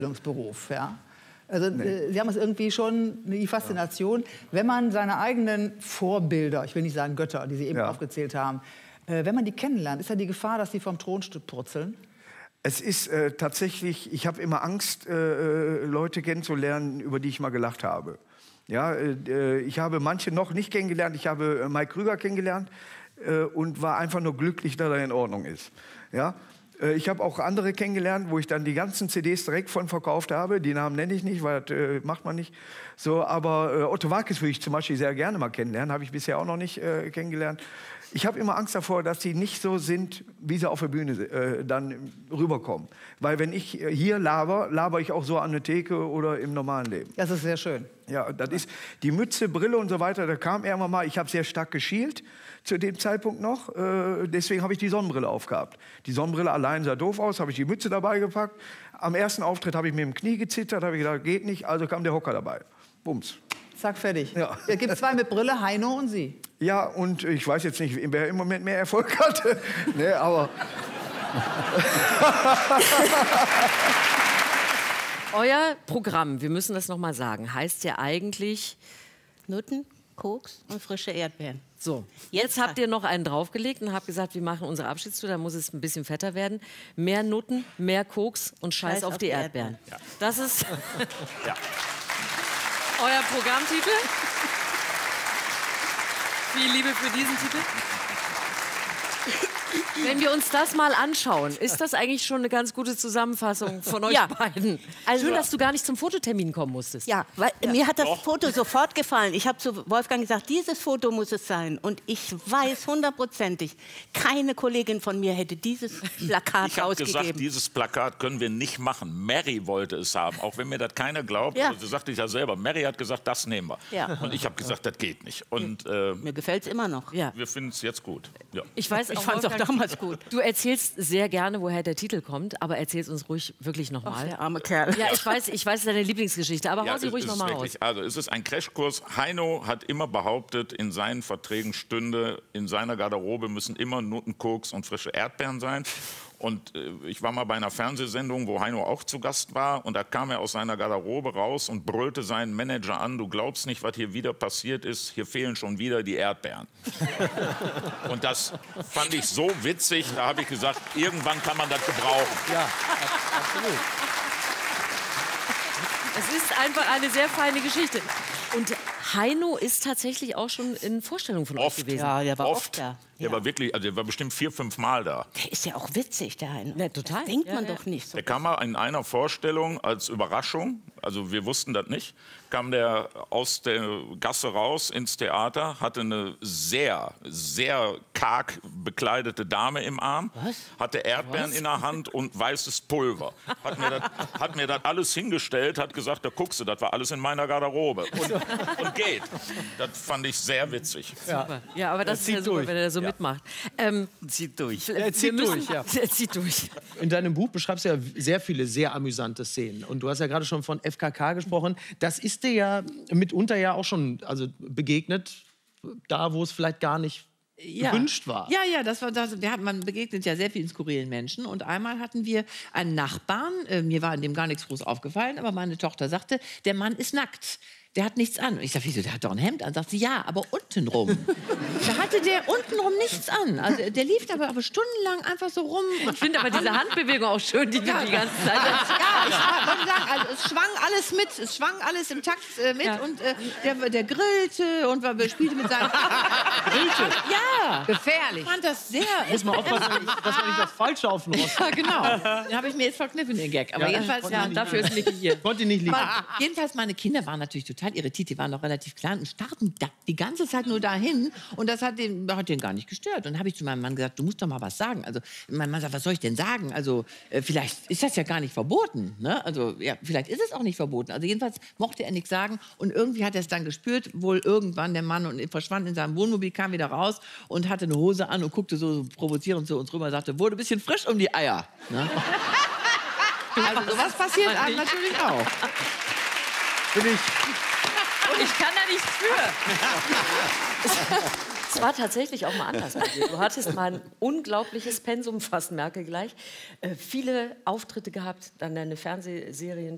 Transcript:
Beruf, ja. Also Sie haben es irgendwie schon, die Faszination, wenn man seine eigenen Vorbilder, ich will nicht sagen Götter, die Sie eben aufgezählt haben, wenn man die kennenlernt, ist ja die Gefahr, dass die vom Thronstück purzeln? Es ist tatsächlich, ich habe immer Angst, Leute kennenzulernen, über die ich mal gelacht habe. Ja, ich habe manche noch nicht kennengelernt. Ich habe Mike Krüger kennengelernt und war einfach nur glücklich, dass er in Ordnung ist. Ja? Ich habe auch andere kennengelernt, wo ich dann die ganzen CDs direkt von verkauft habe. Die Namen nenne ich nicht, weil das macht man nicht. So, aber Otto Waalkes würde ich zum Beispiel sehr gerne mal kennenlernen. Habe ich bisher auch noch nicht kennengelernt. Ich habe immer Angst davor, dass sie nicht so sind, wie sie auf der Bühne dann rüberkommen. Weil wenn ich hier laber ich auch so an der Theke oder im normalen Leben. Das ist sehr schön. Ja, das ist die Mütze, Brille und so weiter, da kam irgendwann mal, ich habe sehr stark geschielt zu dem Zeitpunkt noch, deswegen habe ich die Sonnenbrille aufgehabt. Die Sonnenbrille allein sah doof aus, habe ich die Mütze dabei gepackt. Am ersten Auftritt habe ich mir im Knie gezittert, habe ich gedacht, geht nicht, also kam der Hocker dabei. Bums. Zack, fertig. Ja. Es gibt zwei mit Brille, Heino und Sie. Ja, und ich weiß jetzt nicht, wer im Moment mehr Erfolg hatte. Nee, aber... Euer Programm, wir müssen das noch mal sagen, heißt ja eigentlich... Nutten, Koks und frische Erdbeeren. So, jetzt habt ihr noch einen draufgelegt und habt gesagt, wir machen unsere Abschiedstour, da muss es ein bisschen fetter werden. Mehr Nutten, mehr Koks und Scheiß auf die Erdbeeren. Ja. Das ist euer Programmtitel. Viel Liebe für diesen Titel. Wenn wir uns das mal anschauen, ist das eigentlich schon eine ganz gute Zusammenfassung von euch beiden? Also, schön, dass du gar nicht zum Fototermin kommen musstest. Ja, weil mir hat das Foto sofort gefallen. Ich habe zu Wolfgang gesagt, dieses Foto muss es sein. Und ich weiß hundertprozentig, keine Kollegin von mir hätte dieses Plakat ich habe rausgegeben. gesagt, dieses Plakat können wir nicht machen. Mary wollte es haben, auch wenn mir das keiner glaubt. Ja. Also, sagte ich ja selber. Mary hat gesagt, das nehmen wir. Ja. Und ich habe gesagt, das geht nicht. Und mir gefällt es immer noch. Ja. wir finden es jetzt gut. Ja. Ich weiß, Ich fand es auch damals gut. Du erzählst sehr gerne, woher der Titel kommt, aber erzähl's uns ruhig wirklich nochmal. Der arme Kerl. Ja, ich weiß, es ist deine Lieblingsgeschichte, aber hau sie ruhig nochmal raus. Also es ist ein Crashkurs. Heino hat immer behauptet, in seinen Verträgen stünde, in seiner Garderobe müssen immer Nutten, Koks und frische Erdbeeren sein. Und ich war mal bei einer Fernsehsendung, wo Heino auch zu Gast war. Und da kam er aus seiner Garderobe raus und brüllte seinen Manager an, du glaubst nicht, was hier wieder passiert ist, hier fehlen schon wieder die Erdbeeren. Und das fand ich so witzig, da habe ich gesagt, irgendwann kann man das gebrauchen. Ja, absolut. Es ist einfach eine sehr feine Geschichte. Und Heino ist tatsächlich auch schon in Vorstellungen von euch gewesen. Ja, der war oft da. Der war wirklich, also der war bestimmt 4, 5 Mal da. Der ist ja auch witzig, der Heino. Ja, total. Das denkt man doch nicht so. Der kam mal in einer Vorstellung als Überraschung, also wir wussten das nicht, kam der aus der Gasse raus ins Theater, hatte eine sehr, sehr karg bekleidete Dame im Arm, hatte Erdbeeren in der Hand und weißes Pulver. Hat mir das alles hingestellt, hat gesagt, da guckst du, das war alles in meiner Garderobe. Und geht. Das fand ich sehr witzig. Super. Ja, aber das ist ja super, wenn er da so mitmacht. Zieht durch. Er zieht durch, ja. Er zieht durch. In deinem Buch beschreibst du ja sehr viele sehr amüsante Szenen. Und du hast ja gerade schon von FKK gesprochen. Das ist dir ja mitunter ja auch schon begegnet, da wo es vielleicht gar nicht gewünscht war. Ja, ja, man begegnet ja sehr vielen skurrilen Menschen. Und einmal hatten wir einen Nachbarn, mir war in dem gar nichts groß aufgefallen, aber meine Tochter sagte, der Mann ist nackt. Der hat nichts an. Und ich sag, wieso, der hat doch ein Hemd an. Sagt sie, ja, aber untenrum. Da hatte der untenrum nichts an. Also der lief aber stundenlang einfach so rum. Ich finde aber diese Handbewegung auch schön, die du die ganze Zeit hast. Ja, ich wollte sagen, also es schwang alles mit. Es schwang alles im Takt mit. Ja. Und der grillte und spielte mit seinem... Grillte? Ja. Gefährlich. Ich fand das sehr... Muss man aufpassen, dass man nicht das Falsche auf den Rost. Ja, genau. Den habe ich mir jetzt verkniffen, den Gag. Aber jedenfalls... Ja, dafür ist Niki hier. Konnte nicht liegen. Jedenfalls, meine Kinder waren natürlich total irritiert. Die waren noch relativ klein und starrten die ganze Zeit nur dahin. Und das hat den gar nicht gestört. Und dann habe ich zu meinem Mann gesagt, du musst doch mal was sagen. Also mein Mann sagt, was soll ich denn sagen? Also vielleicht ist das ja gar nicht verboten. Ne? Also ja, vielleicht ist es auch nicht verboten. Also jedenfalls mochte er nichts sagen. Und irgendwie hat er es dann gespürt. Wohl irgendwann der Mann und verschwand in seinem Wohnmobil, kam wieder raus und hatte eine Hose an und guckte so provozierend zu uns rüber und sagte, wurde ein bisschen frisch um die Eier. Ne? Also sowas passiert einem natürlich auch. Bin ich... Und ich kann da nichts für. Es war tatsächlich auch mal anders bei dir. Du hattest mal ein unglaubliches Pensum, fast merke gleich. Viele Auftritte gehabt, dann deine Fernsehserien.